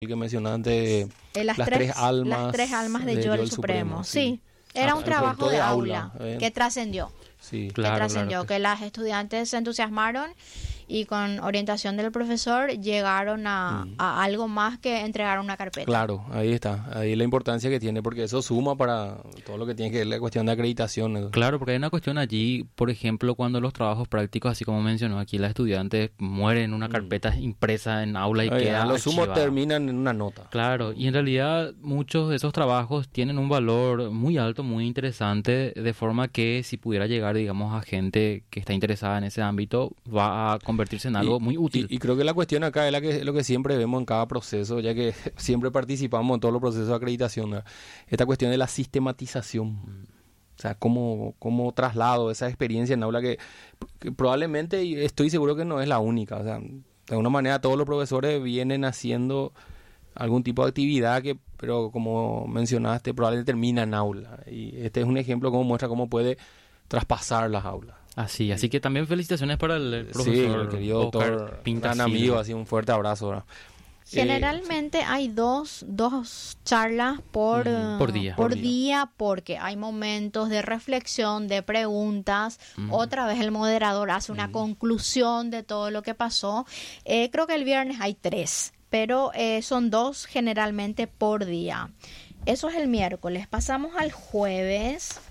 el que mencionaste, las tres almas. Las tres almas de Yo el Supremo. Sí, era un trabajo de aula que trascendió. Sí, Claro, que trascendió, que las estudiantes se entusiasmaron y con orientación del profesor llegaron a algo más que entregar una carpeta. claro, ahí está. Ahí la importancia que tiene, porque eso suma para todo lo que tiene que ver la cuestión de acreditación, ¿no? Claro, porque hay una cuestión allí, por ejemplo, cuando los trabajos prácticos, así como mencionó aquí, la estudiante muere en una carpeta impresa en aula y queda A lo sumo archivada. terminan en una nota. Claro, y en realidad muchos de esos trabajos tienen un valor muy alto, muy interesante, de forma que si pudiera llegar, digamos, a gente que está interesada en ese ámbito, va a convertirse en algo muy útil. Y creo que la cuestión acá es lo que siempre vemos en cada proceso, ya que siempre participamos en todos los procesos de acreditación, ¿no? Esta cuestión de la sistematización. O sea, cómo traslado esa experiencia en aula que probablemente, y estoy seguro que no es la única. O sea, de alguna manera todos los profesores vienen haciendo algún tipo de actividad pero como mencionaste, probablemente termina en aula. Y este es un ejemplo como muestra cómo puede traspasar las aulas. Así que también felicitaciones para el Sí, profesor el querido Óscar doctor, Pinta gran Silva. amigo, así un fuerte abrazo, ¿verdad? Generalmente hay dos charlas por día. porque hay momentos de reflexión, de preguntas. Otra vez el moderador hace una conclusión de todo lo que pasó. Creo que el viernes hay 3, pero son 2 generalmente por día. Eso es el miércoles. Pasamos al jueves.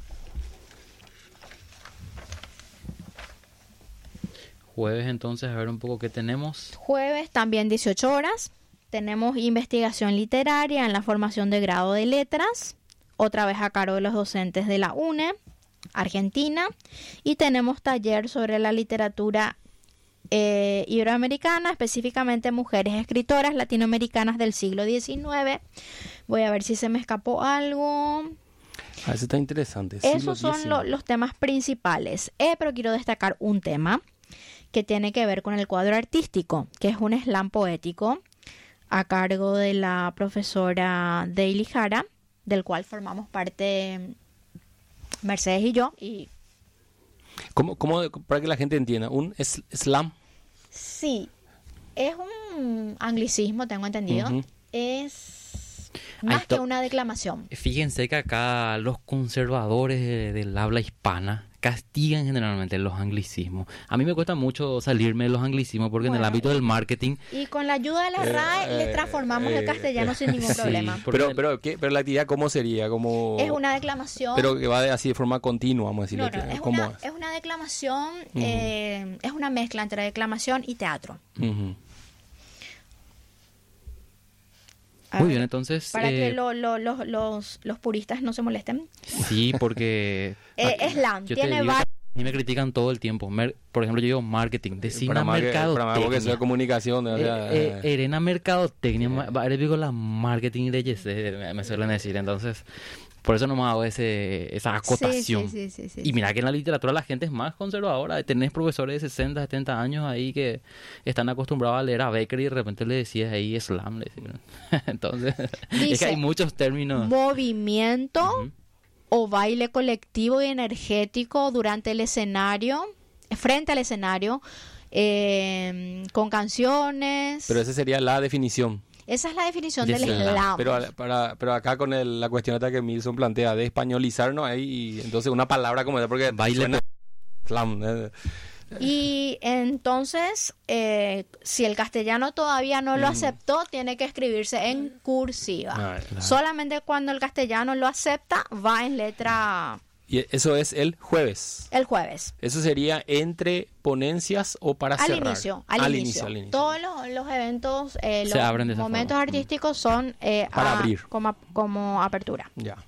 Jueves, entonces, a ver un poco qué tenemos. Jueves también 18 horas. Tenemos investigación literaria en la formación de grado de letras, otra vez a cargo de los docentes de la UNE, Argentina. Y tenemos taller sobre la literatura iberoamericana, específicamente mujeres escritoras latinoamericanas del siglo XIX. Voy a ver si se me escapó algo. Eso está interesante. Esos son los temas principales. Pero quiero destacar un tema que tiene que ver con el cuadro artístico, que es un slam poético a cargo de la profesora Daily Jara, del cual formamos parte Mercedes y yo. Y ¿Cómo, para que la gente entienda, un slam? sí, es un anglicismo, tengo entendido. Es más que una declamación. Fíjense que acá los conservadores del habla hispana castigan generalmente los anglicismos. A mí me cuesta mucho salirme de los anglicismos porque en el ámbito del marketing... Y con la ayuda de la RAE le transformamos el castellano sin ningún problema. Pero la actividad, ¿cómo sería? Es una declamación. Pero que va así de forma continua, vamos a decirle. Es una declamación, es una mezcla entre declamación y teatro. Muy bien, entonces... Para que los puristas no se molesten. Sí, porque... Slam, tiene varios... A mí me critican todo el tiempo. Por ejemplo, yo digo marketing, designa mercadotecnia. Para que sea comunicación. Erena mercadotecnia, digo la marketing de Yese, me suelen decir. Entonces, por eso no me hago esa acotación. Sí. Y mira que en la literatura la gente es más conservadora. Tenés profesores de 60, 70 años ahí que están acostumbrados a leer a Becker y de repente le decías ahí slam. Entonces, dice, es que hay muchos términos. Movimiento o baile colectivo y energético durante el escenario, frente al escenario, con canciones. Pero esa sería la definición. Esa es la definición del slam. Pero acá con la cuestión esta que Milson plantea de españolizarnos ahí, entonces una palabra como esa, porque baile suena slam. Y entonces, si el castellano todavía no lo aceptó, tiene que escribirse en cursiva. Claro. Solamente cuando el castellano lo acepta, va en letra... Y eso es el jueves. El jueves. Eso sería entre ponencias o para cerrar. Al inicio. Todos los eventos, los momentos artísticos son para abrir. Como apertura. Ya.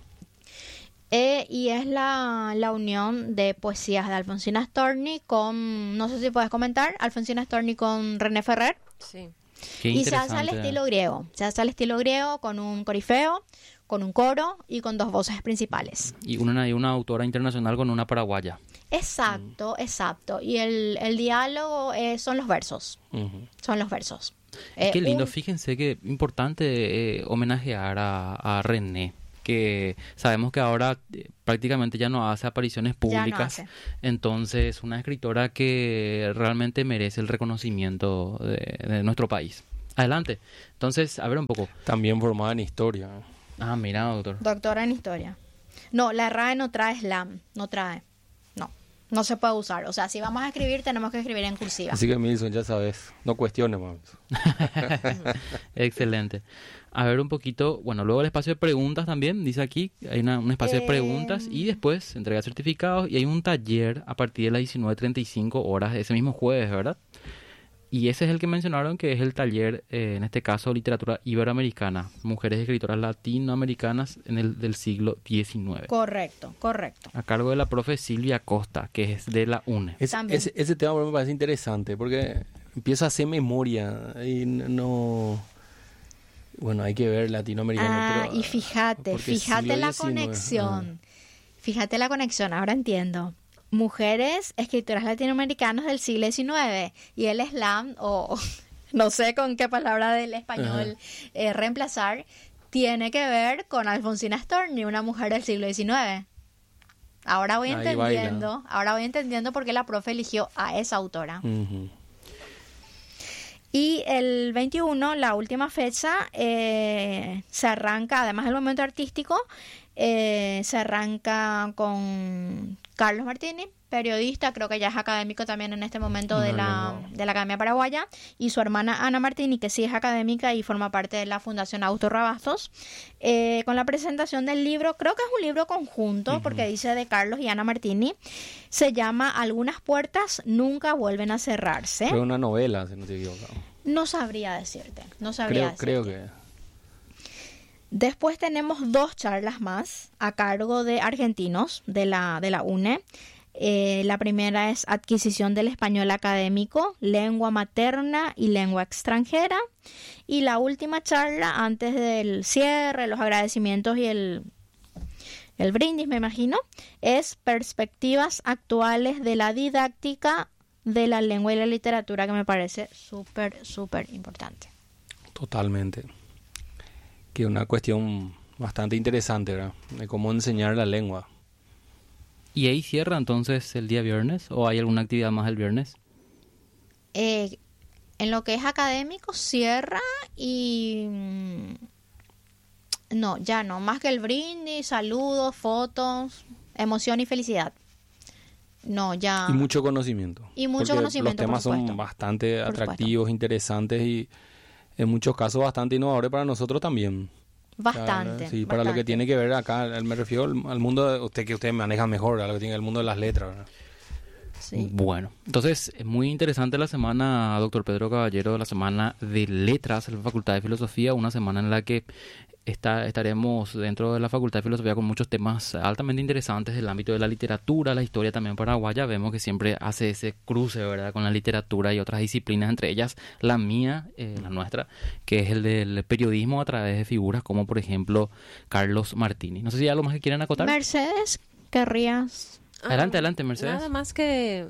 Y es la unión de poesías de Alfonsina Storni con, no sé si puedes comentar, Alfonsina Storni con René Ferrer. Sí. Y se hace al estilo griego. Se hace al estilo griego con un corifeo, con un coro y con 2 voces principales. Y una autora internacional con una paraguaya. Exacto. Y el diálogo son los versos. Son los versos. Qué lindo. Fíjense que importante homenajear a René, que sabemos que ahora prácticamente ya no hace apariciones públicas. Entonces, una escritora que realmente merece el reconocimiento de nuestro país. Adelante. Entonces, a ver un poco. También formada en historia. Ah, mira, doctor. Doctora en historia. No, la RAE no trae slam, no trae. No se puede usar. O sea, si vamos a escribir, tenemos que escribir en cursiva. Así que, Milson, ya sabes, no cuestiones más. Excelente. A ver un poquito, bueno, luego el espacio de preguntas también, dice aquí, hay un espacio de preguntas y después entrega certificados y hay un taller a partir de las 19:35 horas, ese mismo jueves, ¿verdad? Y ese es el que mencionaron, que es el taller, en este caso, literatura iberoamericana, mujeres escritoras latinoamericanas del siglo XIX. Correcto. A cargo de la profe Silvia Costa, que es de la UNE. Ese tema me parece interesante porque empiezo a hacer memoria y no... Bueno, hay que ver latinoamericano. Pero, y fíjate la conexión. Fíjate la conexión, ahora entiendo. Mujeres escritoras latinoamericanas del siglo XIX y el slam, o no sé con qué palabra del español reemplazar, tiene que ver con Alfonsina Storni, una mujer del siglo XIX. Ahora voy entendiendo por qué la profe eligió a esa autora. Uh-huh. Y el 21, la última fecha, se arranca, además del momento artístico, se arranca con Carlos Martini, periodista, creo que ya es académico también en este momento de la Academia Paraguaya, y su hermana Ana Martini, que sí es académica y forma parte de la Fundación Augusto Rabastos, con la presentación del libro. Creo que es un libro conjunto, porque dice de Carlos y Ana Martini. Se llama Algunas puertas nunca vuelven a cerrarse. Es una novela, si no te equivoco. No sabría decirte. Creo que... Después tenemos 2 charlas más a cargo de argentinos de la UNE. La primera es Adquisición del español académico, lengua materna y lengua extranjera. Y la última charla, antes del cierre, los agradecimientos y el brindis, me imagino, es Perspectivas actuales de la didáctica de la lengua y la literatura, que me parece súper, súper importante. Totalmente. Que es una cuestión bastante interesante, ¿verdad? De cómo enseñar la lengua. ¿Y ahí cierra entonces el día viernes? ¿O hay alguna actividad más el viernes? En lo que es académico cierra y... No, ya no. Más que el brindis, saludos, fotos, emoción y felicidad. No, ya... Y mucho conocimiento. Los temas son bastante atractivos, interesantes y en muchos casos bastante innovadores para nosotros también. Bastante. Sí, para lo que tiene que ver acá, me refiero al mundo que ustedes manejan mejor, a lo que tiene el mundo de las letras, ¿verdad? Sí. Bueno, entonces es muy interesante la semana, doctor Pedro Caballero, la semana de letras en la Facultad de Filosofía, una semana en la que estaremos dentro de la Facultad de Filosofía con muchos temas altamente interesantes del ámbito de la literatura, la historia también paraguaya. Vemos que siempre hace ese cruce, ¿verdad?, con la literatura y otras disciplinas, entre ellas la mía, la nuestra, que es el del periodismo a través de figuras como, por ejemplo, Carlos Martini. No sé si hay algo más que quieran acotar. Mercedes, ¿querrías? Adelante, Mercedes. Nada más que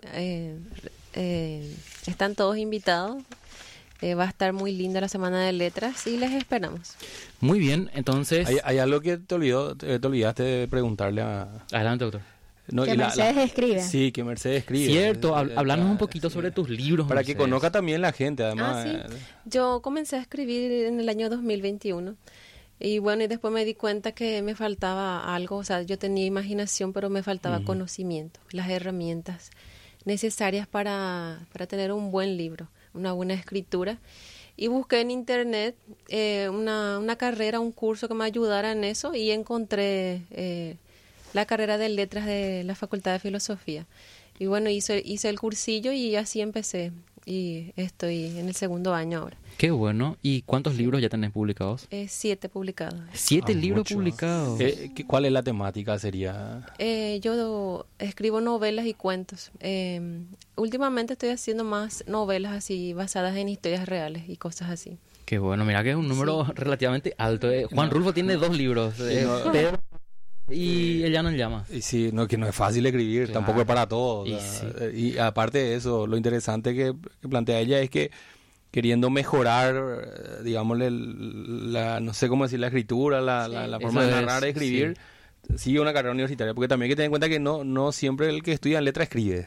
están todos invitados. Va a estar muy linda la semana de letras y les esperamos. Muy bien, entonces... Hay algo que te olvidaste de preguntarle a... Adelante, doctor. No, que Mercedes escribe. Sí, que Mercedes escribe. Cierto, hablarnos un poquito sobre tus libros, para Mercedes. que conozca también la gente, además. Sí. Yo comencé a escribir en el año 2021. Y bueno, y después me di cuenta que me faltaba algo. O sea, yo tenía imaginación, pero me faltaba conocimiento, las herramientas necesarias para tener un buen libro, una buena escritura. Y busqué en internet una carrera, un curso que me ayudara en eso y encontré la carrera de letras de la Facultad de Filosofía. Y bueno, hice el cursillo y así empecé. Y estoy en el 2º año ahora. Qué bueno. ¿Y cuántos libros ya tenés publicados? 7 publicados. 7 libros mucho. Publicados. ¿Cuál es la temática? Sería... Yo escribo novelas y cuentos. Últimamente estoy haciendo más novelas así basadas en historias reales y cosas así. Qué bueno. Mira que es un número relativamente alto. Juan Rulfo tiene 2 libros. Pedro y El llano en llamas. Y sí, que no es fácil escribir, Claro. tampoco es para todos. Y aparte de eso, lo interesante que plantea ella es que queriendo mejorar, digámosle, no sé cómo decir, la escritura, la forma de narrar, de escribir, sigue una carrera universitaria. Porque también hay que tener en cuenta que no siempre el que estudia en letra escribe.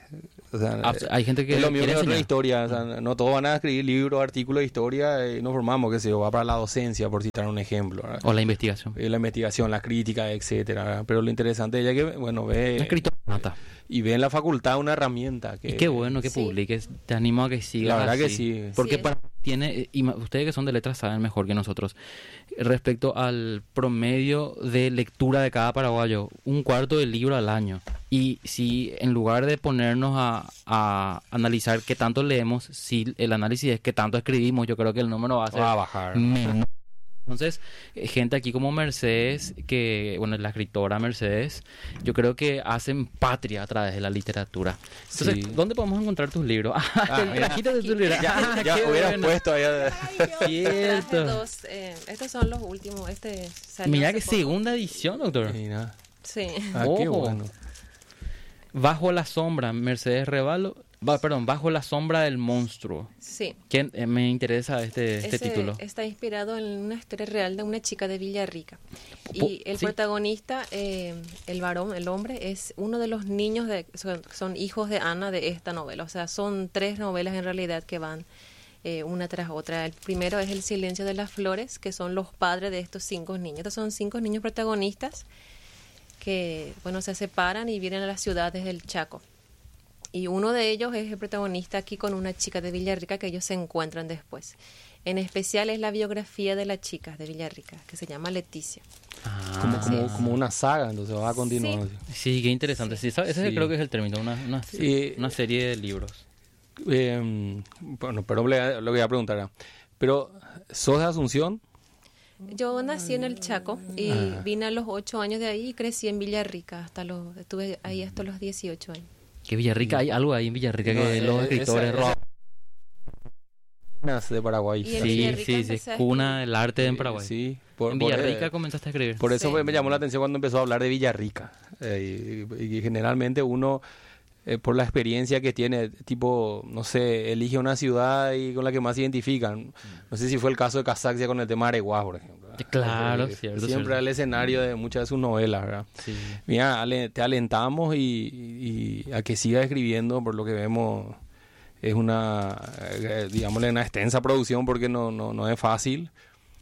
O sea, Hay gente que es lo mío quiere que otra enseñar. historia. O sea, no todos van a escribir libros, artículos de historia y nos formamos, que se va para la docencia, por citar un ejemplo, ¿verdad? O la investigación. La investigación, la crítica, etcétera, ¿verdad? Pero lo interesante es ya que, bueno, ve Un escritor nata. y ve en la facultad una herramienta que... Y qué bueno que Sí. publiques. Te animo a que sigas La verdad que así. sí. Porque Sí. para tiene, y ustedes que son de letras saben mejor que nosotros, respecto al promedio de lectura de cada paraguayo, 1/4 del libro al año. Y si en lugar de ponernos a analizar qué tanto leemos, si el análisis es qué tanto escribimos, yo creo que el número va a ser Va a bajar. menos. Entonces, gente aquí como Mercedes, que, bueno, la escritora Mercedes, yo creo que hacen patria a través de la literatura. Entonces, Sí. ¿dónde podemos encontrar tus libros? Mira. Trajiste de tu libro. Ya Qué hubieras bueno. puesto ahí... Traje Cierto. dos, estos son los últimos. Este salió Mira hace que poco. segunda edición, doctor. Mira. Sí. Qué Ojo. bueno. Bajo la sombra, Mercedes Revalo. Bajo la sombra del monstruo. Sí. ¿Quién, me interesa este Ese título. está inspirado en una historia real de una chica de Villarrica. Po- Y el sí. protagonista, el varón, el hombre, es uno de los niños, son hijos de Ana de esta novela. O sea, son 3 novelas en realidad que van una tras otra. El primero es El silencio de las flores, que son los padres de estos 5 niños. Estos son 5 niños protagonistas que, bueno, se separan y vienen a las ciudades del Chaco. Y uno de ellos es el protagonista aquí con una chica de Villarrica que ellos se encuentran después. En especial es la biografía de la chica de Villarrica, que se llama Leticia. Como una saga, entonces va a continuar. Sí, qué interesante. Sí, ¿sabes? Ese Sí. creo que es el término, Y- una serie de libros. Bueno, pero lo que voy a preguntar era, pero ¿sos de Asunción? Yo nací en el Chaco y vine a los 8 años de ahí y crecí en Villarrica. Estuve ahí hasta los 18 años. Que Villarrica, hay algo ahí en Villarrica No, que los esa- escritores esa- de Paraguay. Y en Sí, Villarrica sí, sí, empecé a cuna del arte en Paraguay. Sí, En Villarrica comenzaste a escribir. por eso Sí. me llamó la atención cuando empezó a hablar de Villarrica. Y generalmente uno, por la experiencia que tiene, tipo, no sé, elige una ciudad y con la que más se identifican. No sé si fue el caso de Casaxia con el tema de Areguá, por ejemplo. Claro, Porque cierto, siempre cierto. el escenario de muchas de sus novelas, ¿verdad? Sí. Mira, te alentamos y a que sigas escribiendo, por lo que vemos es digámosle, una extensa producción porque no es fácil.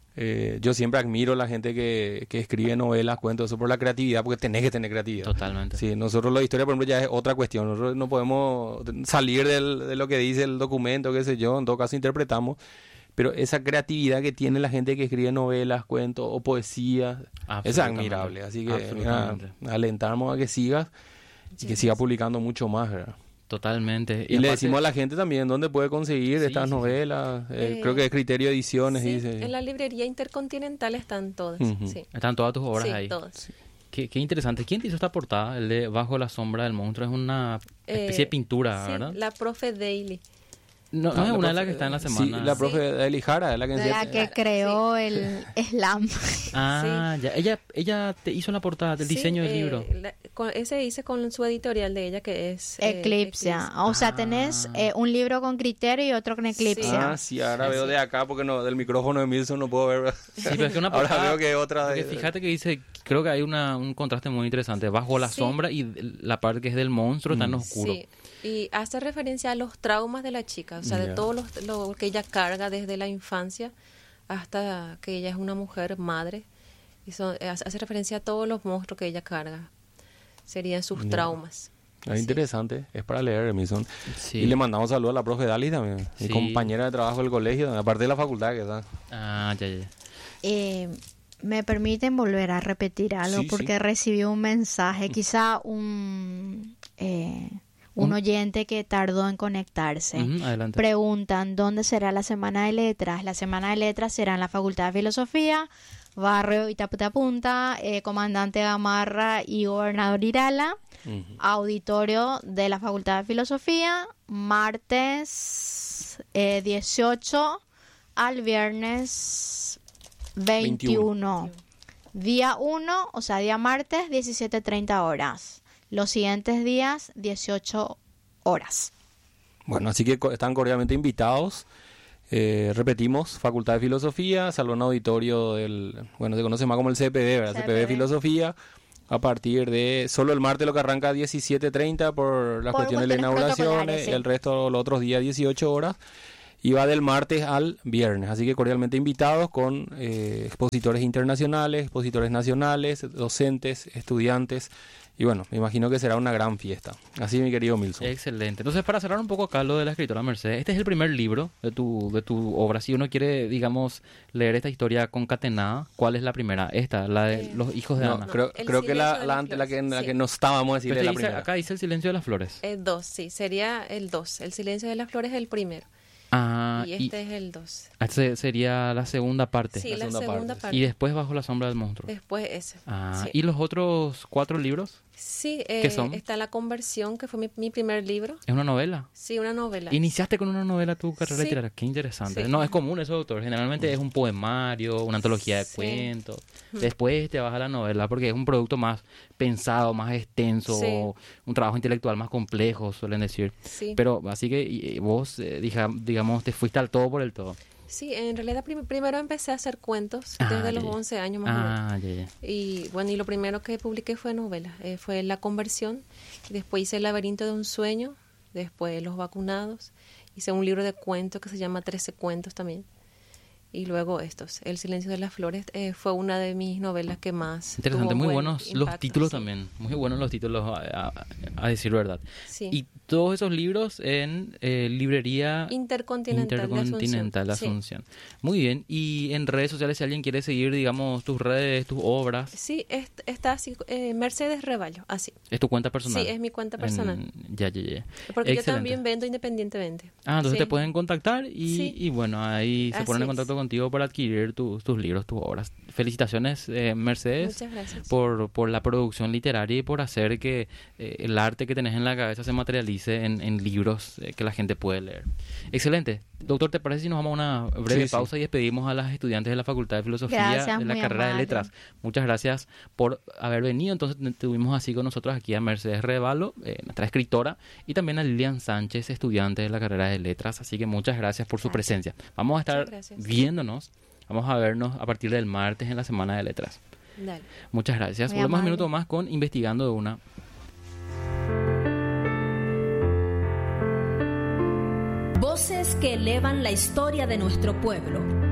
Yo siempre admiro a la gente que escribe novelas, cuentos, eso por la creatividad, porque tenés que tener creatividad. Totalmente. Sí, nosotros la historia, por ejemplo, ya es otra cuestión. Nosotros no podemos salir de lo que dice el documento, qué sé yo, en todo caso interpretamos. Pero esa creatividad que tiene la gente que escribe novelas, cuentos o poesía, es Absolutamente. admirable. Así que mira, Absolutamente. alentamos a que sigas y que siga publicando mucho más, ¿verdad? Totalmente. Y le aparte- decimos a la gente también dónde puede conseguir Sí, estas sí, sí. novelas. Creo que es Criterio Ediciones, Sí, dice. en la librería Intercontinental están todas. Ujú. Sí, Están todas tus obras sí, ahí. todas. Qué interesante. ¿Quién te hizo esta portada? El de Bajo la sombra del monstruo. Es una especie de pintura, Sí, ¿verdad? la profe Daily. No, no es una de las que está en la semana. Sí, la profe Eli Jara, es la que La que creó el slam. Ah, ya. Ella te hizo la portada del Sí, diseño del libro. Ese hice con su editorial de ella que es Eclipse. O sea, tenés un libro con Criterio y otro con Eclipse. Ah, sí, ahora veo de acá porque no, del micrófono de Milson no puedo ver. Sí, pero es que una Ahora portada- veo que otra Porque fíjate que dice, creo que hay un contraste muy interesante. Bajo la Sí. sombra y la parte que es del monstruo está en oscuro. Sí, y hace referencia a los traumas de la chica, o sea, Ya. de todo lo que ella carga desde la infancia hasta que ella es una mujer madre. Y hace referencia a todos los monstruos que ella carga. Serían sus Ya. traumas. Es interesante, es para leer, Milson. Sí. Y le mandamos saludos a la profe Dali también, mi Sí. compañera de trabajo del colegio, aparte de la facultad que está. Ah, ya. ¿Me permiten volver a repetir algo? Sí, Porque sí. recibí un mensaje, quizá un oyente que tardó en conectarse. Ujú, adelante. Preguntan, ¿dónde será la Semana de Letras? La Semana de Letras será en la Facultad de Filosofía, Barrio Itaputa, Comandante Gamarra y Gobernador Irala. Auditorio de la Facultad de Filosofía, martes 18 al viernes 21. Día 1, o sea, día martes, 17:30 horas. Los siguientes días, 18 horas. Bueno, así que están cordialmente invitados. Repetimos, Facultad de Filosofía, Salón Auditorio se conoce más como el CPD, ¿verdad? CPD CPD. Filosofía, a partir de... Solo el martes lo que arranca a 17:30 por las Por cuestiones de la cuestiones inauguración, protocolares, sí. el resto los otros días 18 horas. Y va del martes al viernes, así que cordialmente invitados con expositores internacionales, expositores nacionales, docentes, estudiantes, y bueno, me imagino que será una gran fiesta. Así, mi querido Milson. Excelente. Entonces, para cerrar un poco acá lo de la escritora Mercedes, este es el primer libro de tu obra. Si uno quiere, digamos, leer esta historia concatenada, ¿cuál es la primera? Esta, la de los hijos de No, Ana. creo El que silencio de la las antes, la flores, que sí. no estábamos a decirle Pero la dice- primera. acá dice El silencio de las flores. El 2, sí, sería el 2. El silencio de las flores es el primero. Ah, Y este es el 2. este sería la segunda parte. Sí, la la segunda segunda parte. parte. Y después Bajo la sombra del monstruo. Después ese. Ah, Sí. ¿y los otros 4 libros? Sí, ¿Qué son? está La conversión, que fue mi primer libro. ¿Es una novela? Sí, una novela. ¿Iniciaste con una novela tu carrera Sí. literaria? Qué interesante. Sí. No, es común eso, doctor. Generalmente es un poemario, una antología de Sí. cuentos. Después te vas a la novela porque es un producto más pensado, más extenso, Sí. un trabajo intelectual más complejo, suelen decir. Sí. Pero así que vos, digamos, te fuiste al todo por el todo. Sí, en realidad primero empecé a hacer cuentos Ah, desde ya, los ya. 11 años más o menos. Ah, ya, ya. Y bueno, y lo primero que publiqué fue novela, fue La conversión, y después hice El laberinto de un sueño, después Los vacunados, hice un libro de cuentos que se llama 13 cuentos también, y luego estos, El silencio de las flores, fue una de mis novelas que más Interesante, tuvo muy buen buenos los impacto, títulos sí. también, muy buenos los títulos a decir verdad. Sí. Y todos esos libros en librería Intercontinental de Asunción. Asunción. Muy bien, y en redes sociales si alguien quiere seguir, digamos, tus redes, tus obras, Sí, está así, Mercedes Revallo, así. es tu cuenta personal. Sí, es mi cuenta personal. Ya, ya, ya. Porque yo Excelente. también vendo independientemente. Ah, entonces Sí. te pueden contactar Sí. y bueno, ahí se Así ponen en es. contacto contigo para adquirir tus libros, tus obras. Felicitaciones, Mercedes, Muchas gracias. por la producción literaria y por hacer que el arte que tenés en la cabeza se materialice en libros que la gente puede leer. Excelente. Doctor, ¿te parece si nos vamos a una breve Sí, sí. pausa y despedimos a las estudiantes de la Facultad de Filosofía Gracias, de la muy carrera de amable. Letras? Muchas gracias por haber venido. Entonces tuvimos así con nosotros aquí a Mercedes Revalo, nuestra escritora, y también a Lilian Sánchez, estudiante de la carrera de Letras. Así que muchas gracias por su Gracias. presencia. Vamos a estar Muchas gracias. viéndonos, vamos a vernos a partir del martes en la Semana de Letras. Dale. Muchas gracias. Muy Volvemos un amable. minuto más con Investigando de una. Voces que elevan la historia de nuestro pueblo.